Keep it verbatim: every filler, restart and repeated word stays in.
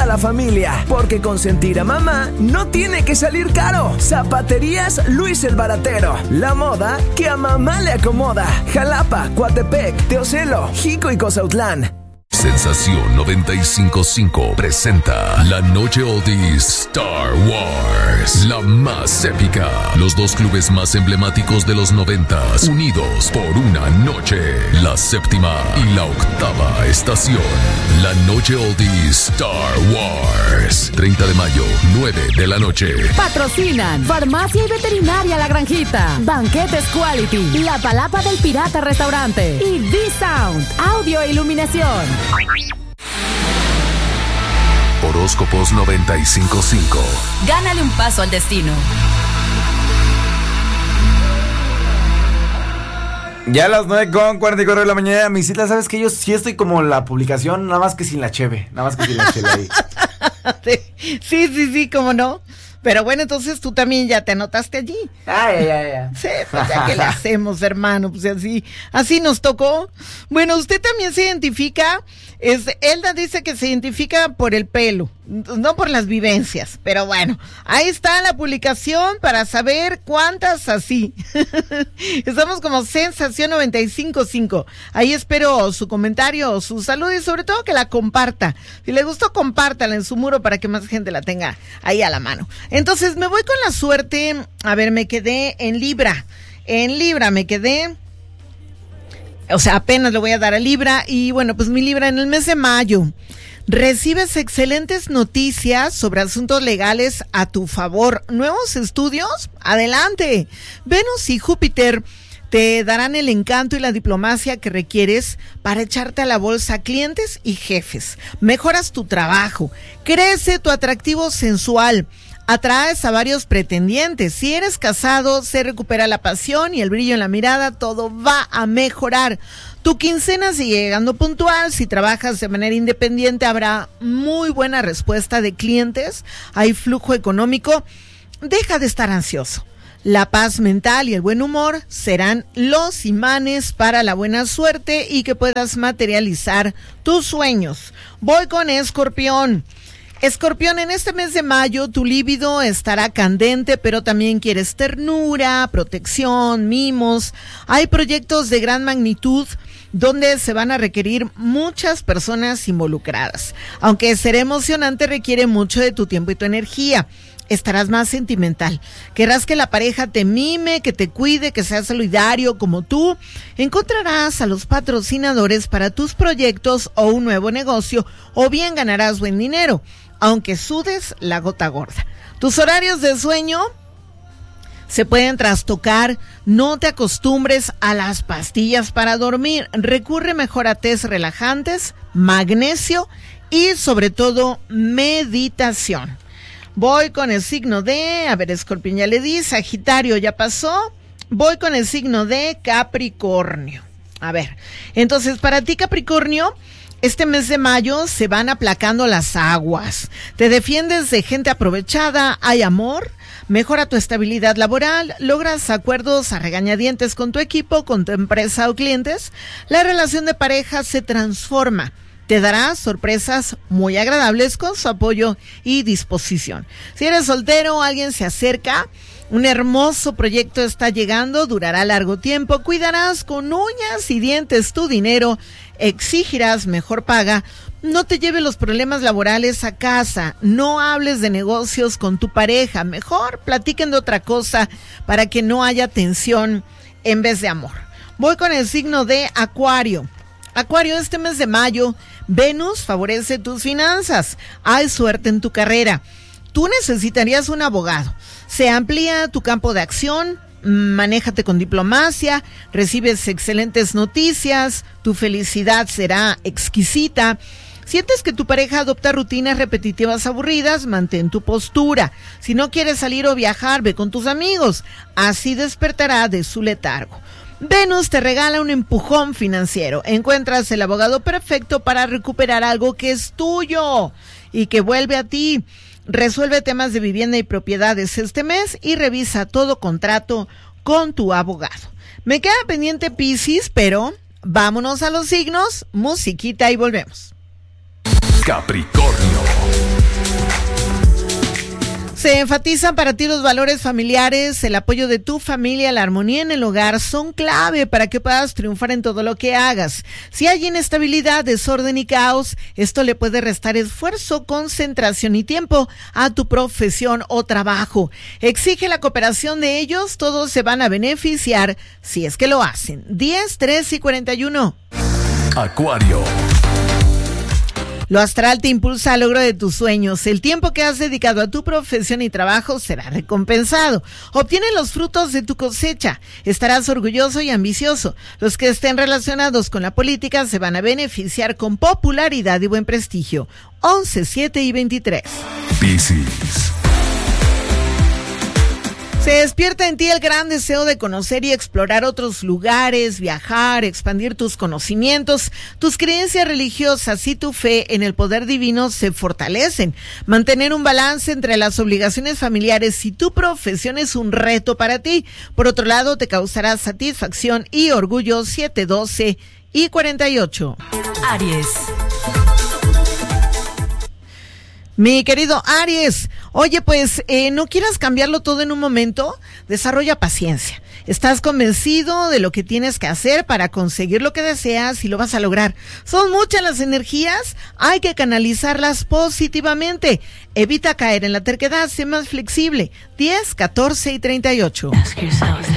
la familia, porque consentir a mamá no tiene que salir caro. Zapaterías Luis el Baratero, la moda que a mamá le acomoda. Jalapa, Coatepec, Teocelo, Jico y Cozautlán. Sensación noventa y cinco punto cinco presenta La Noche Oldies Star Wars, la más épica. Los dos clubes más emblemáticos de los noventas, unidos por una noche. La séptima y la octava estación. La Noche Oldies Star Wars. treinta de mayo, nueve de la noche. Patrocinan Farmacia y Veterinaria La Granjita, Banquetes Quality, La Palapa del Pirata Restaurante y D-Sound, Audio e Iluminación. Horóscopos noventa y cinco punto cinco. Gánale un paso al destino. Ya a las nueve con cuarenta y cuatro de la mañana, mi Isla, ¿sabes que yo sí estoy como la publicación, nada más que sin la cheve, nada más que sin la cheve ahí? Sí, sí, sí, cómo no. Pero bueno, entonces tú también ya te anotaste allí. Ay, ay, ay, ay. Sí, pues ya que le hacemos, hermano, pues así, así nos tocó. Bueno, usted también se identifica, es, Elda dice que se identifica por el pelo, no por las vivencias, pero bueno, ahí está la publicación para saber cuántas así. Estamos como Sensación noventa y cinco punto cinco. Ahí espero su comentario, su salud y sobre todo que la comparta. Si le gustó, compártala en su muro para que más gente la tenga ahí a la mano. Entonces me voy con la suerte. A ver, me quedé en Libra. En Libra me quedé. O sea, apenas le voy a dar a Libra. Y bueno, pues mi Libra en el mes de mayo. Recibes excelentes noticias sobre asuntos legales a tu favor. ¿Nuevos estudios? Adelante. Venus y Júpiter te darán el encanto y la diplomacia que requieres para echarte a la bolsa clientes y jefes. Mejoras tu trabajo. Crece tu atractivo sensual. Atraes a varios pretendientes. Si eres casado, se recupera la pasión y el brillo en la mirada. Todo va a mejorar. Tu quincena sigue llegando puntual. Si trabajas de manera independiente, habrá muy buena respuesta de clientes. Hay flujo económico. Deja de estar ansioso. La paz mental y el buen humor serán los imanes para la buena suerte y que puedas materializar tus sueños. Voy con Escorpión. Escorpión, en este mes de mayo tu líbido estará candente, pero también quieres ternura, protección, mimos. Hay proyectos de gran magnitud donde se van a requerir muchas personas involucradas. Aunque ser emocionante requiere mucho de tu tiempo y tu energía. Estarás más sentimental. Querrás que la pareja te mime, que te cuide, que sea solidario como tú. Encontrarás a los patrocinadores para tus proyectos o un nuevo negocio, o bien ganarás buen dinero, aunque sudes la gota gorda. Tus horarios de sueño se pueden trastocar. No te acostumbres a las pastillas para dormir. Recurre mejor a tés relajantes, magnesio y sobre todo meditación. Voy con el signo de, a ver, Escorpión ya le di, Sagitario ya pasó. Voy con el signo de Capricornio. A ver, entonces para ti, Capricornio, este mes de mayo se van aplacando las aguas. Te defiendes de gente aprovechada, hay amor, mejora tu estabilidad laboral, logras acuerdos a regañadientes con tu equipo, con tu empresa o clientes. La relación de pareja se transforma. Te dará sorpresas muy agradables con su apoyo y disposición. Si eres soltero, alguien se acerca. Un hermoso proyecto está llegando, durará largo tiempo. Cuidarás con uñas y dientes tu dinero. Exigirás mejor paga. No te lleves los problemas laborales a casa. No hables de negocios con tu pareja. Mejor platiquen de otra cosa para que no haya tensión en vez de amor. Voy con el signo de Acuario. Acuario, este mes de mayo, Venus favorece tus finanzas. Hay suerte en tu carrera. Tú necesitarías un abogado. Se amplía tu campo de acción. Manéjate con diplomacia. Recibes excelentes noticias. Tu felicidad será exquisita. ¿Sientes que tu pareja adopta rutinas repetitivas aburridas? Mantén tu postura. Si no quieres salir o viajar, ve con tus amigos. Así despertará de su letargo. Venus te regala un empujón financiero. Encuentras el abogado perfecto para recuperar algo que es tuyo y que vuelve a ti. Resuelve temas de vivienda y propiedades este mes y revisa todo contrato con tu abogado. Me queda pendiente Piscis, pero vámonos a los signos, musiquita y volvemos. Capricornio. Se enfatizan para ti los valores familiares, el apoyo de tu familia, la armonía en el hogar son clave para que puedas triunfar en todo lo que hagas. Si hay inestabilidad, desorden y caos, esto le puede restar esfuerzo, concentración y tiempo a tu profesión o trabajo. Exige la cooperación de ellos, todos se van a beneficiar si es que lo hacen. diez, tres y cuarenta y uno. Acuario. Lo astral te impulsa al logro de tus sueños. El tiempo que has dedicado a tu profesión y trabajo será recompensado. Obtienes los frutos de tu cosecha. Estarás orgulloso y ambicioso. Los que estén relacionados con la política se van a beneficiar con popularidad y buen prestigio. once, siete y veintitrés. Piscis. Se despierta en ti el gran deseo de conocer y explorar otros lugares, viajar, expandir tus conocimientos, tus creencias religiosas y tu fe en el poder divino se fortalecen. Mantener un balance entre las obligaciones familiares y tu profesión es un reto para ti. Por otro lado, te causará satisfacción y orgullo. Siete, doce y cuarenta y ocho. Aries. Mi querido Aries, oye, pues eh, no quieras cambiarlo todo en un momento, desarrolla paciencia. Estás convencido de lo que tienes que hacer para conseguir lo que deseas y lo vas a lograr. Son muchas las energías, hay que canalizarlas positivamente. Evita caer en la terquedad, sé más flexible. diez, catorce y treinta y ocho.